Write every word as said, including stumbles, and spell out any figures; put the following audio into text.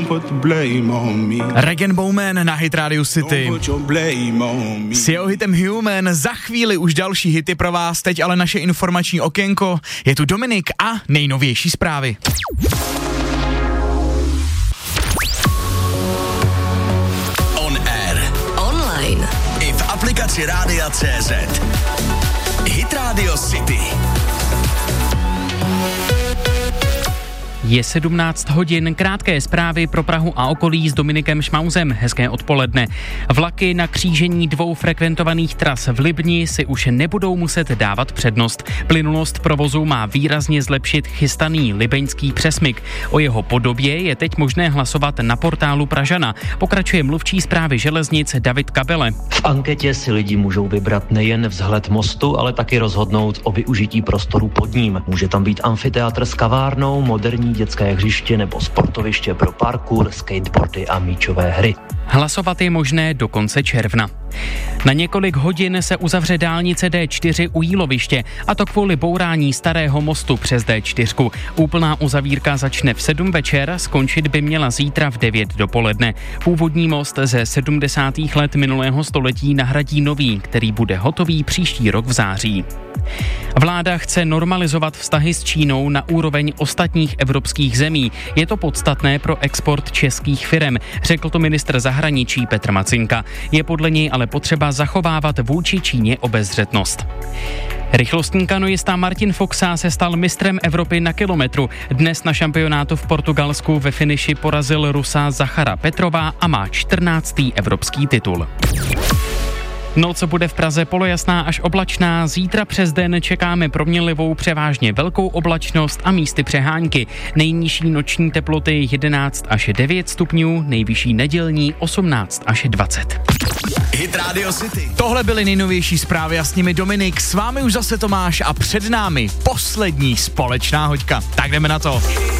Rag and Bowman na Hit Radio City. S jeho hitem Human, za chvíli už další hity pro vás, teď ale naše informační okénko. Je tu Dominik a nejnovější zprávy. On air. Online. I v aplikaci Rádia C Z. Hit Radio City. Je sedmnáct hodin, krátké zprávy pro Prahu a okolí s Dominikem Šmauzem. Hezké odpoledne. Vlaky na křížení dvou frekventovaných tras v Libni si už nebudou muset dávat přednost. Plynulost provozu má výrazně zlepšit chystaný libeňský přesmyk. O jeho podobě je teď možné hlasovat na portálu Pražana. Pokračuje mluvčí správy železnic David Kabele. V anketě si lidi můžou vybrat nejen vzhled mostu, ale taky rozhodnout o využití prostoru pod ním. Může tam být amfiteátr s kavárnou, moderní dětské hřiště nebo sportoviště pro parkour, skateboardy a míčové hry. Hlasovat je možné do konce června. Na několik hodin se uzavře dálnice D čtyři u Jíloviště, a to kvůli bourání starého mostu přes D čtyři. Úplná uzavírka začne v sedm večer, skončit by měla zítra v devět dopoledne. Původní most ze sedmdesátých let minulého století nahradí nový, který bude hotový příští rok v září. Vláda chce normalizovat vztahy s Čínou na úroveň ostatních evropských zemí. Je to podstatné pro export českých firem, řekl to ministr zahraničí Petr Macinka. Je podle něj ale potřeba zachovávat vůči Číně obezřetnost. Rychlostní kanoista Martin Foxa se stal mistrem Evropy na kilometru. Dnes na šampionátu v Portugalsku ve finiši porazil Rusa Zachara Petrova a má čtrnáctý evropský titul. Noc bude v Praze polojasná až oblačná, zítra přes den čekáme proměnlivou převážně velkou oblačnost a místy přehánky. Nejnižší noční teploty jedenáct až devět stupňů, nejvyšší nedělní osmnáct až dvacet. Hit Radio City. Tohle byly nejnovější zprávy a s nimi Dominik, s vámi už zase Tomáš a před námi poslední společná hoďka. Tak jdeme na to.